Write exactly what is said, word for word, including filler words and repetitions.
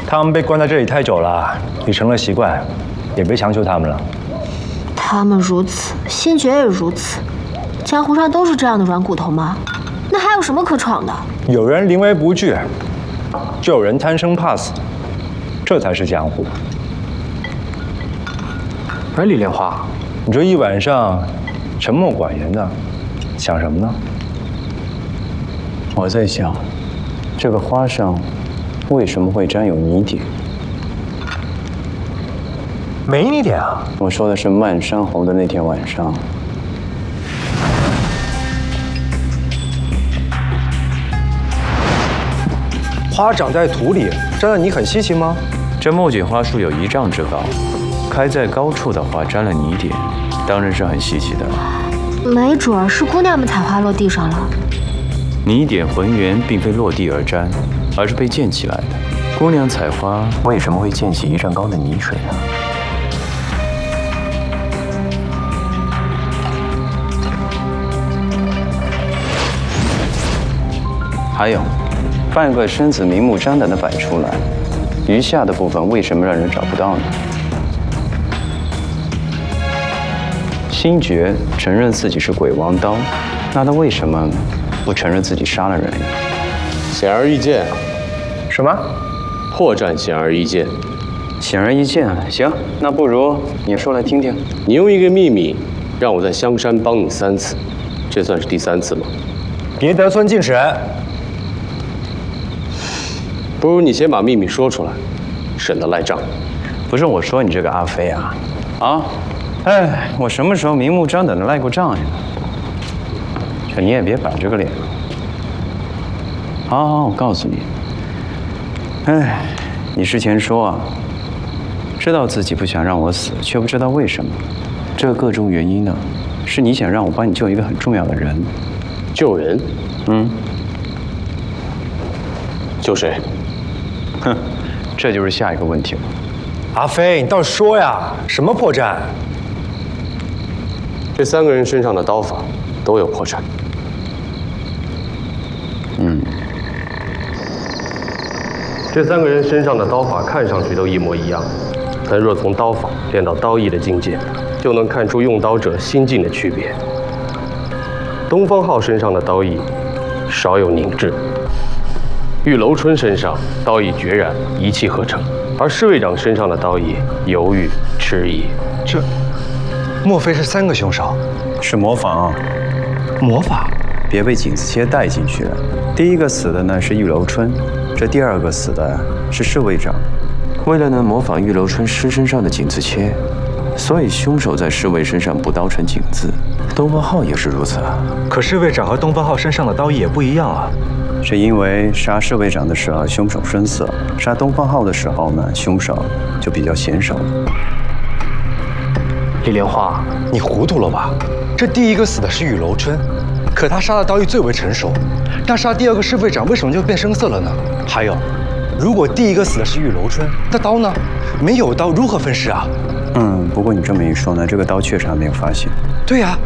他们被关在这里太久了，也成了习惯，也别强求他们了。 他们如此，先觉也如此，江湖上都是这样的软骨头吗？那还有什么可闯的？ 有人临危不惧，就有人贪生怕死，这才是江湖。 哎，李莲花， 你这一晚上沉默寡言的，想什么呢？ 我在想，这个花上为什么会沾有泥点？ 没泥点啊！ 我说的是漫山红的那天晚上。 花长在土里，沾了泥很稀奇吗？ 这木槿花树有一丈之高，开在高处的话，沾了泥点，当然是很稀奇的。 没准儿是姑娘们采花落地上了。 泥点浑圆，并非落地而沾，而是被溅起来的。姑娘采花为什么会溅起一丈高的泥水呢？还有，半个身子明目张胆地摆出来，余下的部分为什么让人找不到呢？星爵承认自己是鬼王刀，那他为什么不承认自己杀了人呀？ 显而易见。 什么？ 破绽显而易见。 显而易见啊！行，那不如你说来听听。 你用一个秘密让我在香山帮你三次，这算是第三次吗？ 别得寸进尺。 不如你先把秘密说出来，省得赖账。 不是我说你这个阿飞啊，啊，哎，我什么时候明目张胆的赖过账呀？这你也别摆这个脸了。好好，我告诉你，哎，你之前说啊，知道自己不想让我死，却不知道为什么。这个中原因呢，是你想让我帮你救一个很重要的人。 救人？ 嗯。 救谁？ 哼，这就是下一个问题了。 阿飞，你倒是说呀，什么破绽？ 这三个人身上的刀法都有破绽。 嗯。 这三个人身上的刀法看上去都一模一样，但若从刀法练到刀艺的境界，就能看出用刀者心境的区别。东方浩身上的刀艺少有凝滞。玉楼春身上刀艺决然，一气呵成，而侍卫长身上的刀艺犹豫迟疑。 这，莫非是三个凶手？ 是模仿啊！ 模仿？ 别被井子切带进去了。第一个死的呢是玉楼春，这第二个死的是侍卫长。为了能模仿玉楼春尸身上的井字切，所以凶手在侍卫身上补刀成井字。东方浩也是如此啊。 可侍卫长和东方浩身上的刀艺也不一样啊。 是因为杀侍卫长的时候凶手生涩，杀东方浩的时候呢，凶手就比较娴熟了。 李莲花， 你糊涂了吧？这第一个死的是玉楼春，可他杀的刀艺最为成熟，那杀第二个侍卫长为什么就变生涩了呢？还有，如果第一个死的是玉楼春，那刀呢？没有刀如何分尸啊？ 嗯，不过你这么一说呢，这个刀确实还没有发现。 对呀、啊，